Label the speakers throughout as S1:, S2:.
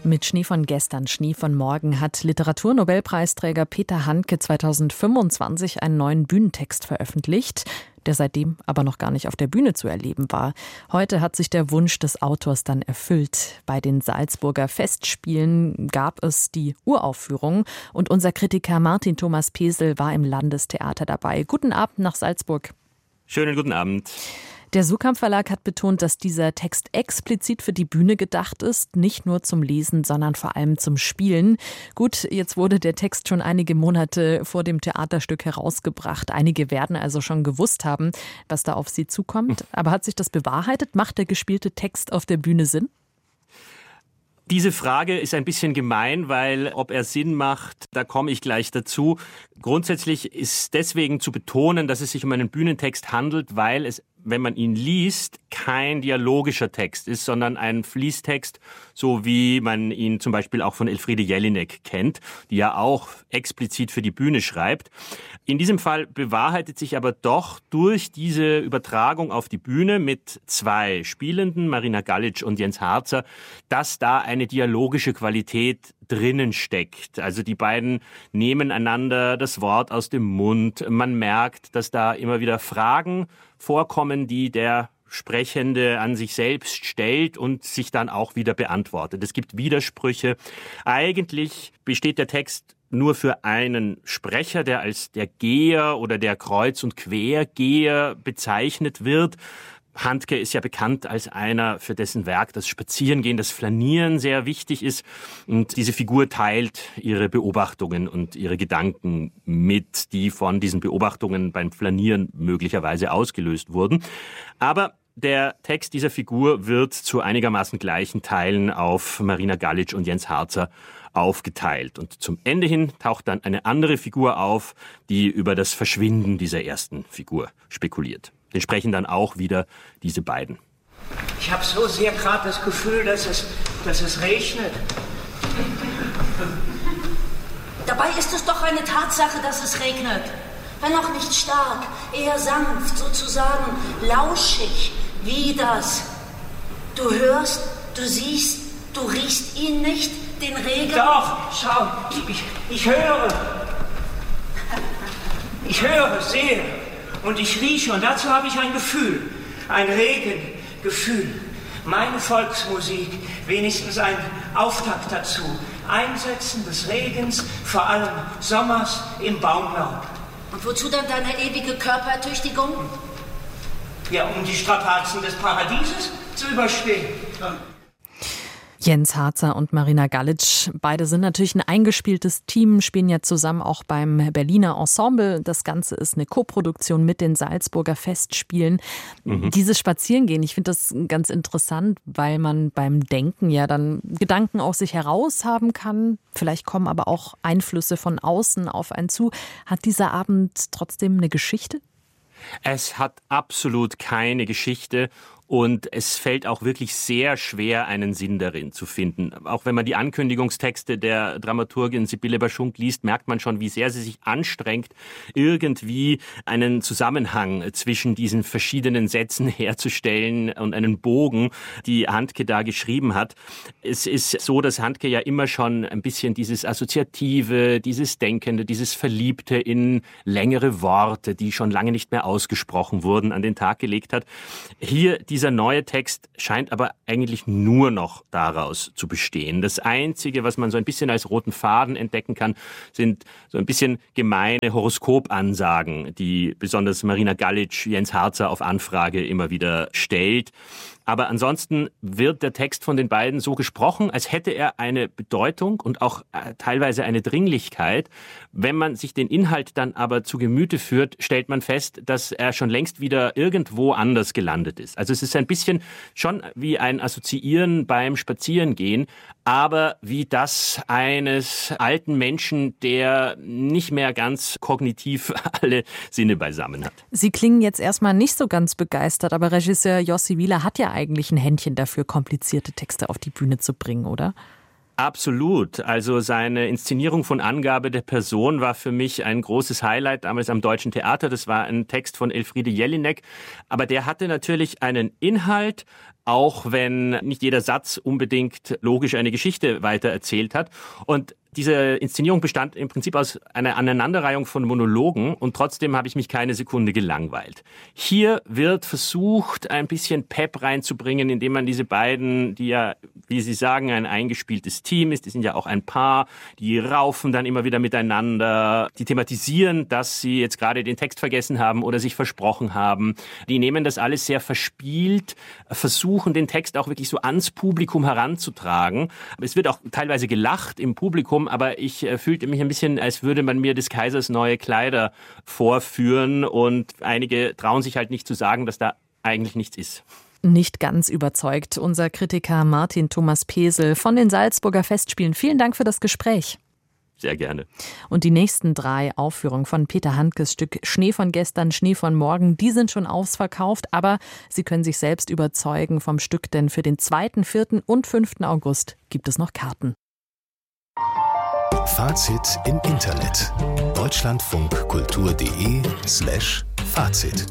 S1: Mit Schnee von gestern, Schnee von morgen hat Literaturnobelpreisträger Peter Handke 2025 einen neuen Bühnentext veröffentlicht, der seitdem aber noch gar nicht auf der Bühne zu erleben war. Heute hat sich der Wunsch des Autors dann erfüllt. Bei den Salzburger Festspielen gab es die Uraufführung und unser Kritiker Martin Thomas Pesel war im Landestheater dabei. Guten Abend nach Salzburg.
S2: Schönen guten Abend.
S1: Der Suhrkamp Verlag hat betont, dass dieser Text explizit für die Bühne gedacht ist, nicht nur zum Lesen, sondern vor allem zum Spielen. Gut, jetzt wurde der Text schon einige Monate vor dem Theaterstück herausgebracht. Einige werden also schon gewusst haben, was da auf sie zukommt. Aber hat sich das bewahrheitet? Macht der gespielte Text auf der Bühne Sinn?
S2: Diese Frage ist ein bisschen gemein, weil ob er Sinn macht, da komme ich gleich dazu. Grundsätzlich ist deswegen zu betonen, dass es sich um einen Bühnentext handelt, weil es, wenn man ihn liest, kein dialogischer Text ist, sondern ein Fließtext, so wie man ihn zum Beispiel auch von Elfriede Jelinek kennt, die ja auch explizit für die Bühne schreibt. In diesem Fall bewahrheitet sich aber doch durch diese Übertragung auf die Bühne mit zwei Spielenden, Marina Galic und Jens Harzer, dass da eine dialogische Qualität drinnen steckt. Also die beiden nehmen einander das Wort aus dem Mund. Man merkt, dass da immer wieder Fragen vorkommen, die der Sprechende an sich selbst stellt und sich dann auch wieder beantwortet. Es gibt Widersprüche. Eigentlich besteht der Text nur für einen Sprecher, der als der Geher oder der Kreuz- und Quergeher bezeichnet wird. Handke ist ja bekannt als einer, für dessen Werk das Spazierengehen, das Flanieren sehr wichtig ist. Und diese Figur teilt ihre Beobachtungen und ihre Gedanken mit, die von diesen Beobachtungen beim Flanieren möglicherweise ausgelöst wurden. Aber der Text dieser Figur wird zu einigermaßen gleichen Teilen auf Marina Galic und Jens Harzer aufgeteilt. Und zum Ende hin taucht dann eine andere Figur auf, die über das Verschwinden dieser ersten Figur spekuliert. Den sprechen dann auch wieder diese beiden.
S3: Ich habe so sehr gerade das Gefühl, dass es regnet.
S4: Dabei ist es doch eine Tatsache, dass es regnet. Wenn auch nicht stark, eher sanft, sozusagen lauschig, wie das. Du hörst, du siehst, du riechst ihn nicht, den Regen?
S3: Doch, schau, ich höre. Ich höre, sehe. Und ich rieche, und dazu habe ich ein Gefühl, ein Regengefühl. Meine Volksmusik, wenigstens ein Auftakt dazu. Einsetzen des Regens, vor allem Sommers im Baumlaub.
S4: Und wozu dann deine ewige Körperertüchtigung?
S3: Ja, um die Strapazen des Paradieses zu überstehen.
S1: Jens Harzer und Marina Galic, beide sind natürlich ein eingespieltes Team, spielen ja zusammen auch beim Berliner Ensemble. Das Ganze ist eine Koproduktion mit den Salzburger Festspielen. Dieses Spazierengehen, ich finde das ganz interessant, weil man beim Denken ja dann Gedanken aus sich heraus haben kann. Vielleicht kommen aber auch Einflüsse von außen auf einen zu. Hat dieser Abend trotzdem eine Geschichte?
S2: Es hat absolut keine Geschichte. Und es fällt auch wirklich sehr schwer, einen Sinn darin zu finden. Auch wenn man die Ankündigungstexte der Dramaturgin Sibylle Baschunk liest, merkt man schon, wie sehr sie sich anstrengt, irgendwie einen Zusammenhang zwischen diesen verschiedenen Sätzen herzustellen und einen Bogen, die Handke da geschrieben hat. Es ist so, dass Handke ja immer schon ein bisschen dieses Assoziative, dieses Denkende, dieses Verliebte in längere Worte, die schon lange nicht mehr ausgesprochen wurden, an den Tag gelegt hat. Hier dieser neue Text scheint aber eigentlich nur noch daraus zu bestehen. Das Einzige, was man so ein bisschen als roten Faden entdecken kann, sind so ein bisschen gemeine Horoskopansagen, die besonders Marina Galic, Jens Harzer auf Anfrage immer wieder stellt. Aber ansonsten wird der Text von den beiden so gesprochen, als hätte er eine Bedeutung und auch teilweise eine Dringlichkeit. Wenn man sich den Inhalt dann aber zu Gemüte führt, stellt man fest, dass er schon längst wieder irgendwo anders gelandet ist. Also es ist ein bisschen schon wie ein Assoziieren beim Spazierengehen, aber wie das eines alten Menschen, der nicht mehr ganz kognitiv alle Sinne beisammen hat.
S1: Sie klingen jetzt erstmal nicht so ganz begeistert, aber Regisseur Josi Wieler hat ja eigentlich ein Händchen dafür, komplizierte Texte auf die Bühne zu bringen, oder?
S2: Absolut. Also seine Inszenierung von Angabe der Person war für mich ein großes Highlight damals am Deutschen Theater. Das war ein Text von Elfriede Jelinek. Aber der hatte natürlich einen Inhalt, auch wenn nicht jeder Satz unbedingt logisch eine Geschichte weitererzählt hat. Und diese Inszenierung bestand im Prinzip aus einer Aneinanderreihung von Monologen und trotzdem habe ich mich keine Sekunde gelangweilt. Hier wird versucht, ein bisschen Pep reinzubringen, indem man diese beiden, die ja, wie Sie sagen, ein eingespieltes Team ist, die sind ja auch ein Paar, die raufen dann immer wieder miteinander, die thematisieren, dass sie jetzt gerade den Text vergessen haben oder sich versprochen haben. Die nehmen das alles sehr verspielt, versuchen den Text auch wirklich so ans Publikum heranzutragen. Es wird auch teilweise gelacht im Publikum, aber ich fühlte mich ein bisschen, als würde man mir des Kaisers neue Kleider vorführen und einige trauen sich halt nicht zu sagen, dass da eigentlich nichts ist.
S1: Nicht ganz überzeugt unser Kritiker Martin Thomas Pesel von den Salzburger Festspielen. Vielen Dank für das Gespräch.
S2: Sehr gerne.
S1: Und die nächsten 3 Aufführungen von Peter Handkes Stück Schnee von gestern, Schnee von morgen, die sind schon ausverkauft, aber Sie können sich selbst überzeugen vom Stück, denn für den 2., 4. und 5. August gibt es noch Karten.
S5: Fazit im Internet. deutschlandfunkkultur.de/Fazit.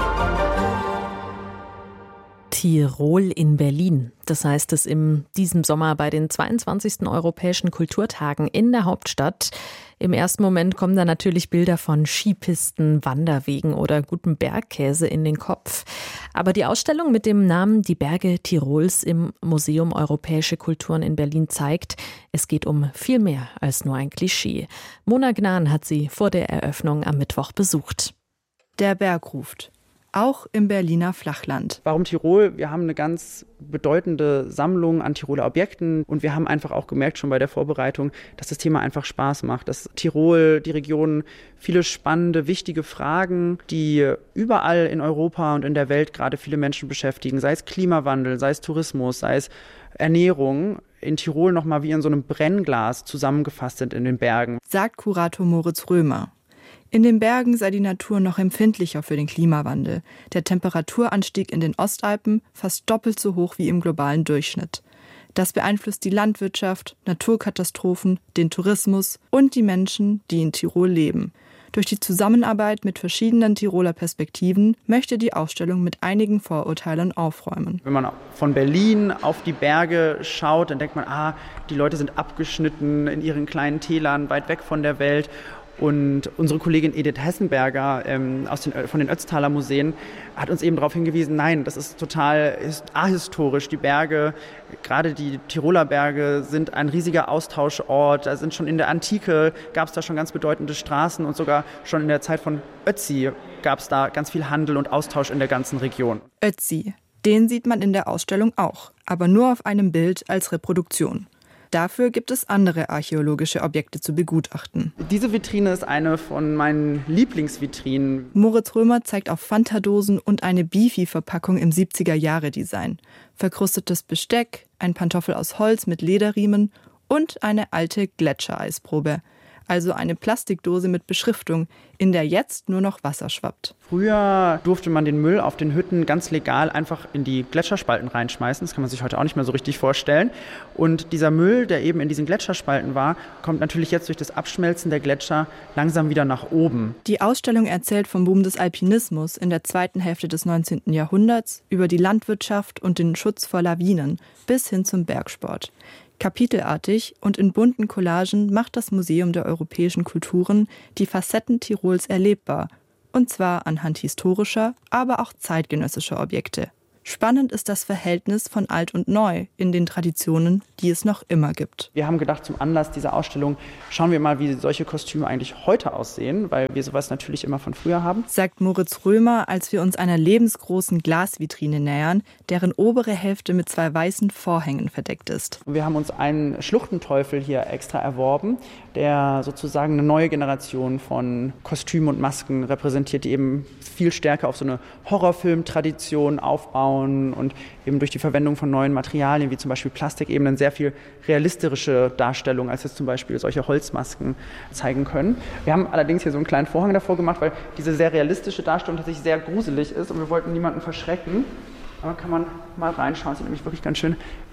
S1: Tirol in Berlin. Das heißt es in diesem Sommer bei den 22. Europäischen Kulturtagen in der Hauptstadt. Im ersten Moment kommen da natürlich Bilder von Skipisten, Wanderwegen oder gutem Bergkäse in den Kopf. Aber die Ausstellung mit dem Namen Die Berge Tirols im Museum Europäische Kulturen in Berlin zeigt, es geht um viel mehr als nur ein Klischee. Mona Gnan hat sie vor der Eröffnung am Mittwoch besucht.
S6: Der Berg ruft. Auch im Berliner Flachland.
S7: Warum Tirol? Wir haben eine ganz bedeutende Sammlung an Tiroler Objekten und wir haben einfach auch gemerkt schon bei der Vorbereitung, dass das Thema einfach Spaß macht, dass Tirol, die Region, viele spannende, wichtige Fragen, die überall in Europa und in der Welt gerade viele Menschen beschäftigen, sei es Klimawandel, sei es Tourismus, sei es Ernährung, in Tirol nochmal wie in so einem Brennglas zusammengefasst sind in den Bergen.
S6: Sagt Kurator Moritz Römer. In den Bergen sei die Natur noch empfindlicher für den Klimawandel. Der Temperaturanstieg in den Ostalpen fast doppelt so hoch wie im globalen Durchschnitt. Das beeinflusst die Landwirtschaft, Naturkatastrophen, den Tourismus und die Menschen, die in Tirol leben. Durch die Zusammenarbeit mit verschiedenen Tiroler Perspektiven möchte die Ausstellung mit einigen Vorurteilen aufräumen.
S7: Wenn man von Berlin auf die Berge schaut, dann denkt man, die Leute sind abgeschnitten in ihren kleinen Tälern, weit weg von der Welt. Und unsere Kollegin Edith Hessenberger von den Ötztaler Museen hat uns eben darauf hingewiesen, nein, das ist total ahistorisch. Die Berge, gerade die Tiroler Berge, sind ein riesiger Austauschort. Da sind schon in der Antike, gab es da schon ganz bedeutende Straßen und sogar schon in der Zeit von Ötzi gab es da ganz viel Handel und Austausch in der ganzen Region.
S6: Ötzi, den sieht man in der Ausstellung auch, aber nur auf einem Bild als Reproduktion. Dafür gibt es andere archäologische Objekte zu begutachten.
S7: Diese Vitrine ist eine von meinen Lieblingsvitrinen.
S6: Moritz Römer zeigt auf Fanta-Dosen und eine Beefy-Verpackung im 70er-Jahre-Design. Verkrustetes Besteck, ein Pantoffel aus Holz mit Lederriemen und eine alte Gletschereisprobe. Also eine Plastikdose mit Beschriftung, in der jetzt nur noch Wasser schwappt.
S7: Früher durfte man den Müll auf den Hütten ganz legal einfach in die Gletscherspalten reinschmeißen. Das kann man sich heute auch nicht mehr so richtig vorstellen. Und dieser Müll, der eben in diesen Gletscherspalten war, kommt natürlich jetzt durch das Abschmelzen der Gletscher langsam wieder nach oben.
S6: Die Ausstellung erzählt vom Boom des Alpinismus in der zweiten Hälfte des 19. Jahrhunderts, über die Landwirtschaft und den Schutz vor Lawinen bis hin zum Bergsport. Kapitelartig und in bunten Collagen macht das Museum der Europäischen Kulturen die Facetten Tirols erlebbar. Und zwar anhand historischer, aber auch zeitgenössischer Objekte. Spannend ist das Verhältnis von alt und neu in den Traditionen, die es noch immer gibt.
S7: Wir haben gedacht, zum Anlass dieser Ausstellung schauen wir mal, wie solche Kostüme eigentlich heute aussehen, weil wir sowas natürlich immer von früher haben.
S6: Sagt Moritz Römer, als wir uns einer lebensgroßen Glasvitrine nähern, deren obere Hälfte mit 2 weißen Vorhängen verdeckt ist.
S7: Wir haben uns einen Schluchtenteufel hier extra erworben, der sozusagen eine neue Generation von Kostümen und Masken repräsentiert, die eben viel stärker auf so eine Horrorfilm-Tradition aufbauen und eben durch die Verwendung von neuen Materialien, wie zum Beispiel Plastik, eben eine sehr viel realistische Darstellung, als jetzt zum Beispiel solche Holzmasken zeigen können. Wir haben allerdings hier so einen kleinen Vorhang davor gemacht, weil diese sehr realistische Darstellung tatsächlich sehr gruselig ist und wir wollten niemanden verschrecken. Aber kann man mal reinschauen, sieht nämlich wirklich ganz schön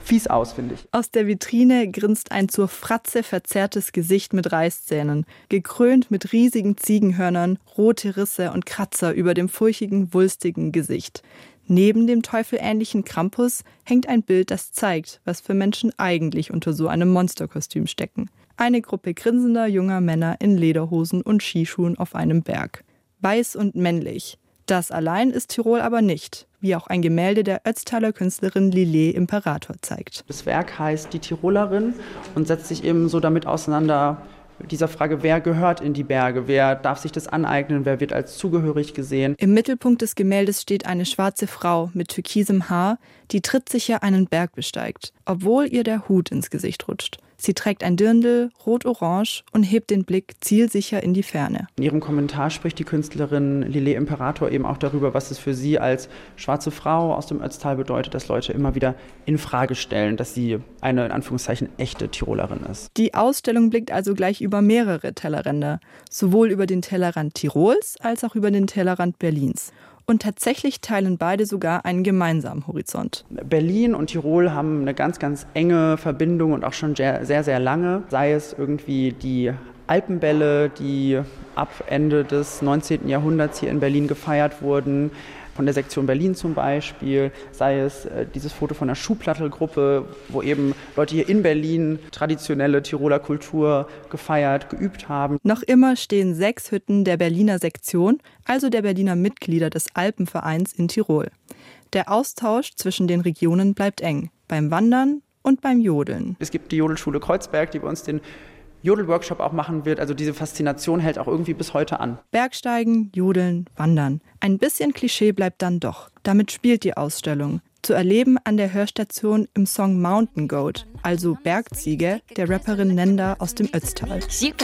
S7: fies aus, finde ich.
S6: Aus der Vitrine grinst ein zur Fratze verzerrtes Gesicht mit Reißzähnen, gekrönt mit riesigen Ziegenhörnern, rote Risse und Kratzer über dem furchigen, wulstigen Gesicht. Neben dem teufelähnlichen Krampus hängt ein Bild, das zeigt, was für Menschen eigentlich unter so einem Monsterkostüm stecken. Eine Gruppe grinsender junger Männer in Lederhosen und Skischuhen auf einem Berg. Weiß und männlich. Das allein ist Tirol aber nicht, wie auch ein Gemälde der Ötztaler Künstlerin Lillet Imperator zeigt.
S7: Das Werk heißt Die Tirolerin und setzt sich eben so damit auseinander, mit dieser Frage, wer gehört in die Berge, wer darf sich das aneignen, wer wird als zugehörig gesehen.
S6: Im Mittelpunkt des Gemäldes steht eine schwarze Frau mit türkisem Haar, die trittsicher einen Berg besteigt, obwohl ihr der Hut ins Gesicht rutscht. Sie trägt ein Dirndl, rot-orange und hebt den Blick zielsicher in die Ferne.
S7: In ihrem Kommentar spricht die Künstlerin Lillet Imperator eben auch darüber, was es für sie als schwarze Frau aus dem Ötztal bedeutet, dass Leute immer wieder in Frage stellen, dass sie eine in Anführungszeichen echte Tirolerin ist.
S6: Die Ausstellung blickt also gleich über mehrere Tellerränder, sowohl über den Tellerrand Tirols als auch über den Tellerrand Berlins. Und tatsächlich teilen beide sogar einen gemeinsamen Horizont.
S7: Berlin und Tirol haben eine ganz, ganz enge Verbindung und auch schon sehr, sehr lange. Sei es irgendwie die Alpenbälle, die ab Ende des 19. Jahrhunderts hier in Berlin gefeiert wurden, von der Sektion Berlin zum Beispiel, sei es dieses Foto von der Schuhplattelgruppe, wo eben Leute hier in Berlin traditionelle Tiroler Kultur gefeiert, geübt haben.
S6: Noch immer stehen 6 Hütten der Berliner Sektion, also der Berliner Mitglieder des Alpenvereins in Tirol. Der Austausch zwischen den Regionen bleibt eng, beim Wandern und beim Jodeln.
S7: Es gibt die Jodelschule Kreuzberg, die bei uns den Jodelworkshop auch machen wird. Also diese Faszination hält auch irgendwie bis heute an.
S6: Bergsteigen, Jodeln, Wandern. Ein bisschen Klischee bleibt dann doch. Damit spielt die Ausstellung. Zu erleben an der Hörstation im Song Mountain Goat, also Bergziege, der Rapperin Nenda aus dem Ötztal.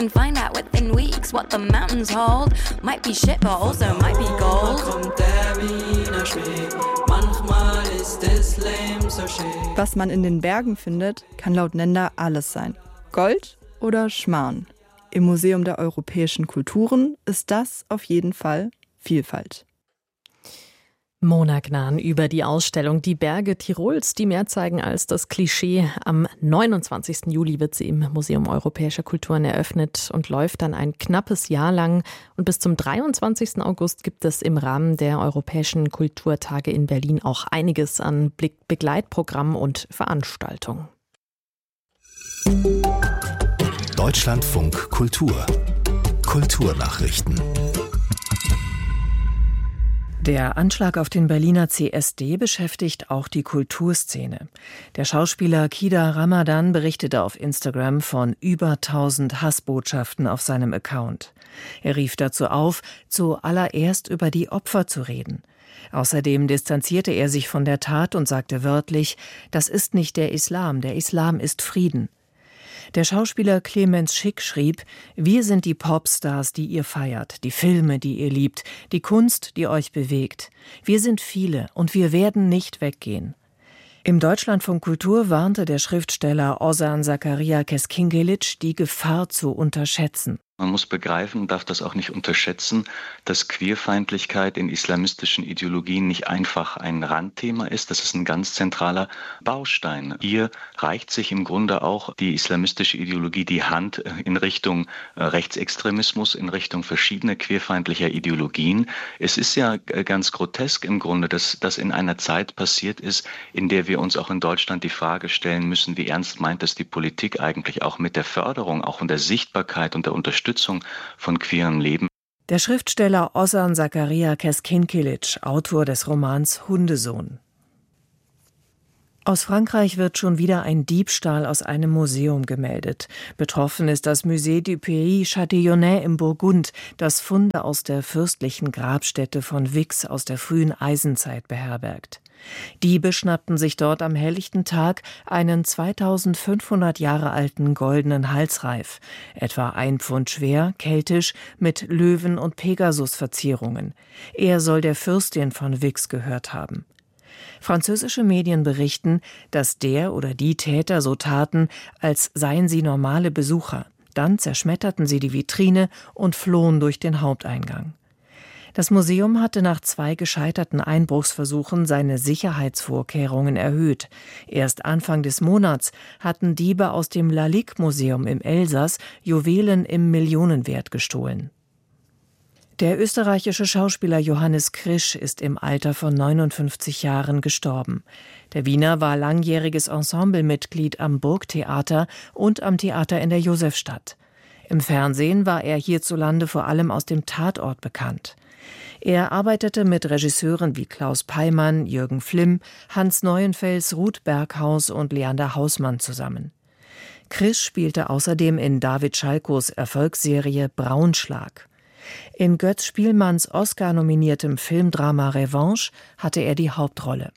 S6: Was man in den Bergen findet, kann laut Nenda alles sein. Gold oder Schmarrn. Im Museum der europäischen Kulturen ist das auf jeden Fall Vielfalt.
S1: Mona Gnan über die Ausstellung Die Berge Tirols, die mehr zeigen als das Klischee. Am 29. Juli wird sie im Museum Europäischer Kulturen eröffnet und läuft dann ein knappes Jahr lang. Und bis zum 23. August gibt es im Rahmen der Europäischen Kulturtage in Berlin auch einiges an Begleitprogrammen und Veranstaltungen.
S5: Deutschlandfunk Kultur. Kulturnachrichten.
S8: Der Anschlag auf den Berliner CSD beschäftigt auch die Kulturszene. Der Schauspieler Kida Ramadan berichtete auf Instagram von über 1000 Hassbotschaften auf seinem Account. Er rief dazu auf, zuallererst über die Opfer zu reden. Außerdem distanzierte er sich von der Tat und sagte wörtlich, das ist nicht der Islam ist Frieden. Der Schauspieler Clemens Schick schrieb, wir sind die Popstars, die ihr feiert, die Filme, die ihr liebt, die Kunst, die euch bewegt. Wir sind viele und wir werden nicht weggehen. Im Deutschlandfunk Kultur warnte der Schriftsteller Ozan Zakaria Keskinkelic, die Gefahr zu unterschätzen.
S9: Man muss begreifen, darf das auch nicht unterschätzen, dass Queerfeindlichkeit in islamistischen Ideologien nicht einfach ein Randthema ist. Das ist ein ganz zentraler Baustein. Hier reicht sich im Grunde auch die islamistische Ideologie die Hand in Richtung Rechtsextremismus, in Richtung verschiedener queerfeindlicher Ideologien. Es ist ja ganz grotesk im Grunde, dass das in einer Zeit passiert ist, in der wir uns auch in Deutschland die Frage stellen müssen, wie ernst meint es die Politik eigentlich auch mit der Förderung, auch in der Sichtbarkeit und der Unterstützung von queerem Leben.
S8: Der Schriftsteller Ozan Zakaria Keskinkelic, Autor des Romans Hundesohn. Aus Frankreich wird schon wieder ein Diebstahl aus einem Museum gemeldet. Betroffen ist das Musée du Pays Châtillonnais im Burgund, das Funde aus der fürstlichen Grabstätte von Vix aus der frühen Eisenzeit beherbergt. Diebe schnappten sich dort am helllichten Tag einen 2500 Jahre alten goldenen Halsreif, etwa 1 Pfund schwer, keltisch, mit Löwen- und Pegasus-Verzierungen. Er soll der Fürstin von Vix gehört haben. Französische Medien berichten, dass der oder die Täter so taten, als seien sie normale Besucher. Dann zerschmetterten sie die Vitrine und flohen durch den Haupteingang. Das Museum hatte nach 2 gescheiterten Einbruchsversuchen seine Sicherheitsvorkehrungen erhöht. Erst Anfang des Monats hatten Diebe aus dem Lalique-Museum im Elsass Juwelen im Millionenwert gestohlen. Der österreichische Schauspieler Johannes Krisch ist im Alter von 59 Jahren gestorben. Der Wiener war langjähriges Ensemblemitglied am Burgtheater und am Theater in der Josefstadt. Im Fernsehen war er hierzulande vor allem aus dem Tatort bekannt. Er arbeitete mit Regisseuren wie Klaus Peimann, Jürgen Flimm, Hans Neuenfels, Ruth Berghaus und Leander Hausmann zusammen. Krisch spielte außerdem in David Schalkos Erfolgsserie Braunschlag. In Götz Spielmanns Oscar-nominiertem Filmdrama Revanche hatte er die Hauptrolle.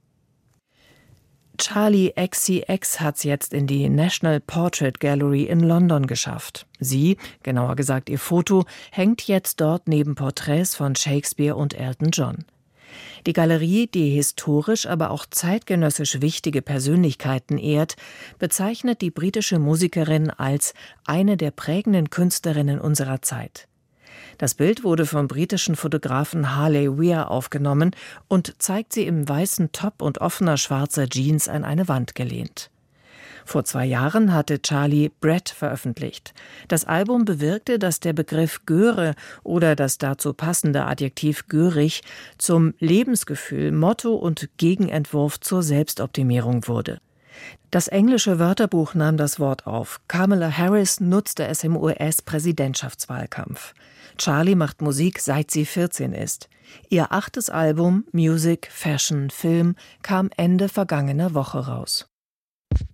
S8: Charli XCX hat's jetzt in die National Portrait Gallery in London geschafft. Sie, genauer gesagt ihr Foto, hängt jetzt dort neben Porträts von Shakespeare und Elton John. Die Galerie, die historisch, aber auch zeitgenössisch wichtige Persönlichkeiten ehrt, bezeichnet die britische Musikerin als eine der prägenden Künstlerinnen unserer Zeit. Das Bild wurde vom britischen Fotografen Harley Weir aufgenommen und zeigt sie im weißen Top und offener schwarzer Jeans an eine Wand gelehnt. Vor 2 Jahren hatte Charli Brett veröffentlicht. Das Album bewirkte, dass der Begriff Göre oder das dazu passende Adjektiv görig zum Lebensgefühl, Motto und Gegenentwurf zur Selbstoptimierung wurde. Das englische Wörterbuch nahm das Wort auf. Kamala Harris nutzte es im US-Präsidentschaftswahlkampf. Charli macht Musik, seit sie 14 ist. Ihr 8. Album Music, Fashion, Film kam Ende vergangener Woche raus.